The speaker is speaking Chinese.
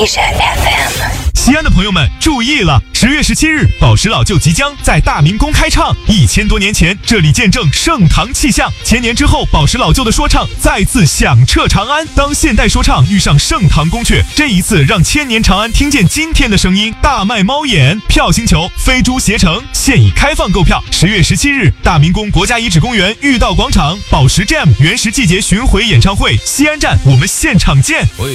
Asia FM。 西安的朋友们注意了，10月17日，宝石老舅即将在大明宫开唱。1000多年前，这里见证盛唐气象。千年之后，宝石老舅的说唱再次响彻长安。当现代说唱遇上盛唐宫阙，这一次让千年长安听见今天的声音。大卖猫眼，票星球、飞猪携程现已开放购票。10月17日，大明宫国家遗址公园御道广场，宝石 Jam 原石季节巡回演唱会，西安站，我们现场见。